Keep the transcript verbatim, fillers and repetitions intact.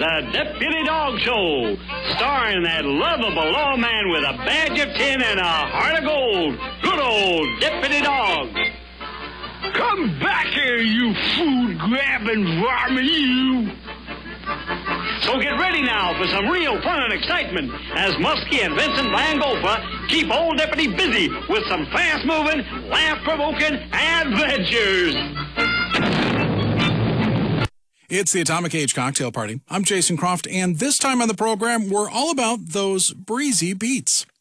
The Deputy Dog Show, starring that lovable lawman with a badge of tin and a heart of gold, good old Deputy Dog. Come back here, you food-grabbing varmint, you! So get ready now for some real fun and excitement as Muskie and Vincent Van Gogh keep Old Deputy busy with some fast-moving, laugh-provoking adventures. It's the Atomic Age Cocktail Party. I'm Jason Croft, and this time on the program, we're all about those breezy beats.